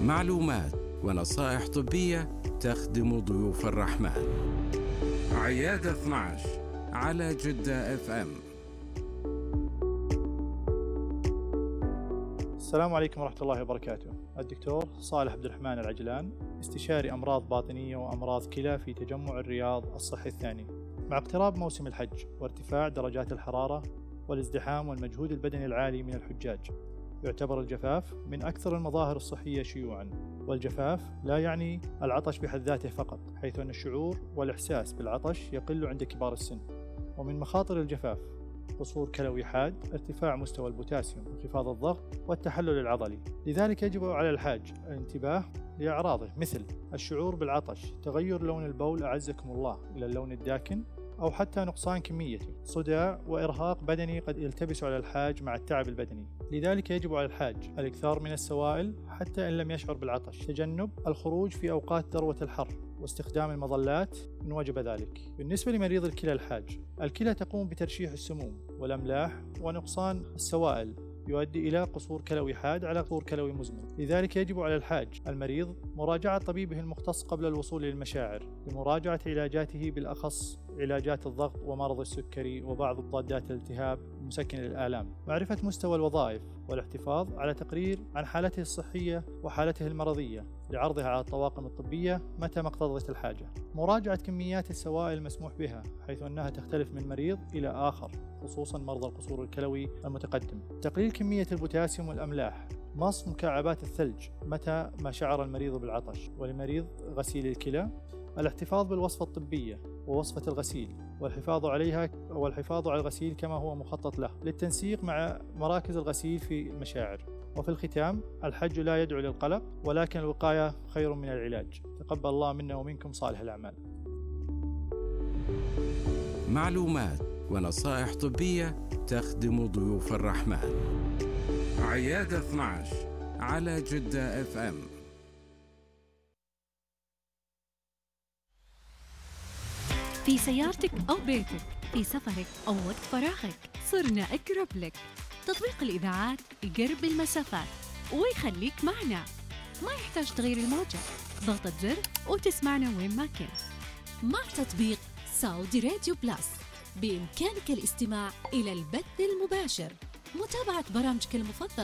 معلومات ونصائح طبية تخدم ضيوف الرحمن. عيادة 12 على جدة FM. السلام عليكم ورحمة الله وبركاته. الدكتور صالح عبد الرحمن العجلان، استشاري أمراض باطنية وأمراض كلى في تجمع الرياض الصحي الثاني. مع اقتراب موسم الحج وارتفاع درجات الحرارة والازدحام والمجهود البدني العالي من الحجاج، يعتبر الجفاف من أكثر المظاهر الصحية شيوعاً. والجفاف لا يعني العطش بحد ذاته فقط، حيث أن الشعور والإحساس بالعطش يقل عند كبار السن. ومن مخاطر الجفاف قصور كلوي حاد، ارتفاع مستوى البوتاسيوم، انخفاض الضغط والتحلل العضلي. لذلك يجب على الحاج الانتباه لأعراضه مثل الشعور بالعطش، تغير لون البول أعزكم الله إلى اللون الداكن أو حتى نقصان كميته، صداع وإرهاق بدني قد يلتبس على الحاج مع التعب البدني. لذلك يجب على الحاج الإكثار من السوائل حتى إن لم يشعر بالعطش، تجنب الخروج في أوقات ذروة الحر، واستخدام المظلات إن وجب ذلك. بالنسبة لمريض الكلى الحاج، الكلى تقوم بترشيح السموم والأملاح، ونقصان السوائل يؤدي إلى قصور كلوي حاد على قصور كلوي مزمن. لذلك يجب على الحاج المريض مراجعة طبيبه المختص قبل الوصول للمشاعر لمراجعة علاجاته، بالأخص علاجات الضغط ومرض السكري وبعض مضادات الالتهاب مسكن للآلام، معرفة مستوى الوظائف والاحتفاظ على تقرير عن حالته الصحية وحالته المرضية لعرضها على الطواقم الطبية متى ما اقتضت الحاجة، مراجعة كميات السوائل المسموح بها حيث أنها تختلف من مريض إلى آخر، خصوصا مرضى القصور الكلوي المتقدم، تقليل كمية البوتاسيوم والأملاح، مص مكعبات الثلج متى ما شعر المريض بالعطش. ولمريض غسيل الكلى الاحتفاظ بالوصفة الطبية ووصفة الغسيل والحفاظ عليها والحفاظ على الغسيل كما هو مخطط له للتنسيق مع مراكز الغسيل في المشاعر. وفي الختام، الحج لا يدعو للقلق، ولكن الوقاية خير من العلاج. تقبل الله منا ومنكم صالح الأعمال. معلومات ونصائح طبية تخدم ضيوف الرحمن. عيادة 12 على جدة FM. في سيارتك أو بيتك، في سفرك أو وقت فراغك، صرنا أقرب لك. تطبيق الإذاعات يقرب المسافات ويخليك معنا، ما يحتاج تغير الموجة، ضغطة زر وتسمعنا وين ما كنت. مع تطبيق سعودي راديو بلس بإمكانك الاستماع إلى البث المباشر، متابعة برامجك المفضلة